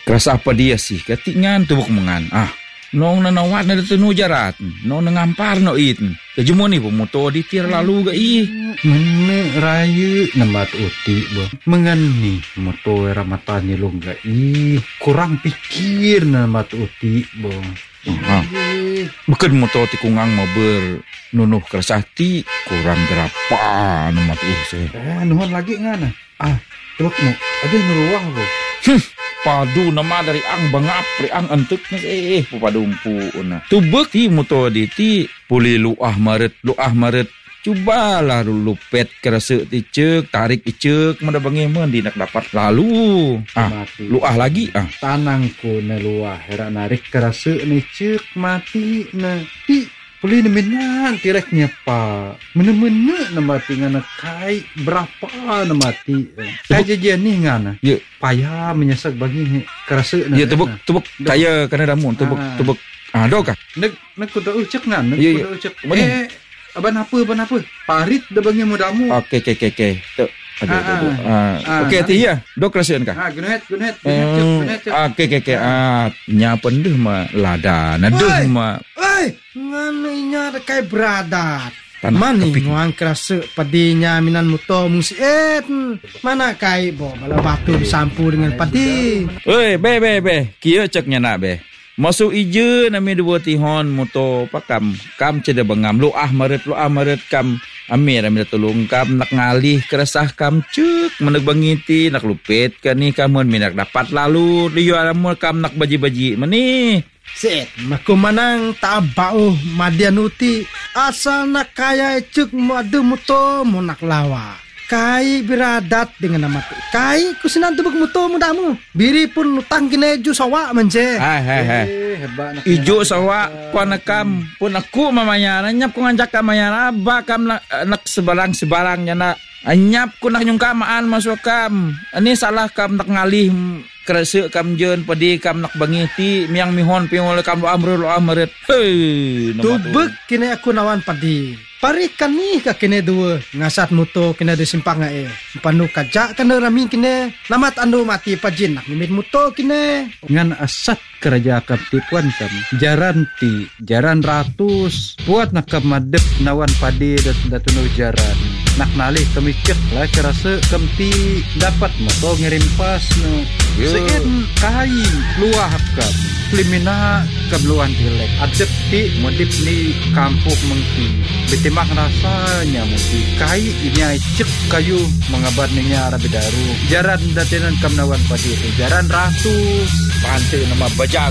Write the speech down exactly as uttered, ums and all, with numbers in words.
Kerasa apa dia sih? Ketingan tubuk mengan. Ah, nong nanawat na datenu jarat. Nong nangampar no it. Kejumon ni pemoto di tir lalu ga ih. Mene raya namat uti bo. Mengani moto ramatani long ga ih. Kurang pikir namat uti bo. Ah. Bukan moto ti kungang mau ber nunuh kerasati kurang berapa namat uh se. Eh, nuhun lagi ngana. Ah, tubuk mo. Ada nuruah bo. Hmm. Padu nama dari ang bangap pri ang antuk na eh pupadumpu una. Tubek ti moto di ti puli luah maret luah maret. Cubalah lupet kerasa ti cek tarik icek mana bangi men di nak dapat lalu. Ah, Mati. luah lagi ah. Tanangku na luah hera narik kerasa ni cek mati na ti puli na minang tireknya pa mena-mena na mati ngana kai berapa na mati kajajian ni ngana Ya, payah menyesak bagi kerasa na ya tubek tubek kaya kana damun tubek Ah. tubek. Ah, do ka? nak nak kuda ucek ngana nak Ya, ya. kuda ucek Mana? eh aban apa aban apa parit da bagi mudamu Okey okey okey okey. Tu. Aduh, Ah, aduh, aduh. ah. Ah, Ah, okey ti ya. Do kerasian ka? ah gunet gunet gunet cek Hmm, gunet cek ah, okey okey okey. Ah, nya pendeh ma lada. Naduh Oi! ma Oi, ngano inya kai beradat. tanah Mani kepik. nguang kerasa padinya minan muto musi et. Mana kai bo bala batu disampu dengan padi. Oi, be be be. Kia ceknya nak be. Masuk ije nami dua tihon moto pakam. Kam ceda bengam lu ah maret lu ah maret kam. Amir amir tolong kam nak ngalih keresah kam cek meneg bangiti nak lupet kan ni kamun minak dapat lalu dia alamul kam nak baji-baji mani. Set, maku manang tabau madianuti asal nak kaya cek madu muto mo nak lawa. Kai beradat dengan nama tu. Kai kusinan tubuk muto mudamu. Biri pun utang kineju sawa manje. Hai hai hai. eh hebat nak Ijo sawa kuana kam pun aku mamanya nyap ku ngancak kamanya aba kam nak, nak sebarang sebarangnya nak anyap ku nak nyungkamaan masuk kam. Ini salah kam nak ngalih kerasa kam jen padi kam nak bangiti miang mihon piol kam lo amrul lo amret. Hei, Tubek kini aku nawan padi. Parikan ni ka kini dua ngasat muto kini disimpang ngae. Panu kajak kena rami kini lamat ando mati pajin nak mimit muto kini. ngan asat kerja kaptipuan kam jaran ti jaran ratus buat nak kemadep nawan padi dat datuno jaran nak nalih kami cek lah kerasa kemti dapat moto ngirim pas no Yo. sekian kai luah kam limina kabluan dilek adep ti modip ni kampung mengki betimak rasanya muti kai ini cek kayu mengabar ninya rabi daru jaran datenan kam nawan padi jaran ratus Pantai nama bajak